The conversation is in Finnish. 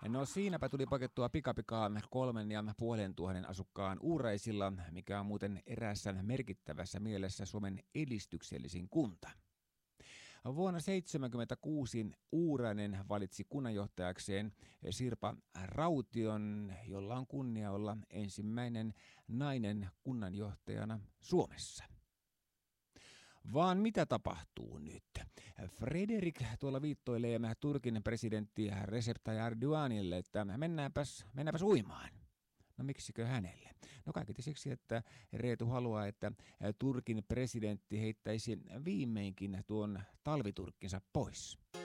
No siinäpä tuli pakettua pikapikaa 3,5 asukkaan Uuraisilla, mikä on muuten eräässä merkittävässä mielessä Suomen edistyksellisin kunta. Vuonna 1976 Uurainen valitsi kunnanjohtajakseen Sirpa Raution, jolla on kunnia olla ensimmäinen nainen kunnanjohtajana Suomessa. Vaan mitä tapahtuu nyt? Frederik tuolla viittoilee Turkin presidentti Recep Tayyip Erdoganille, että mennäänpäs uimaan. No miksikö hänelle? No kaiketi siksi, että Reetu haluaa, että Turkin presidentti heittäisi viimeinkin tuon talviturkkinsa pois.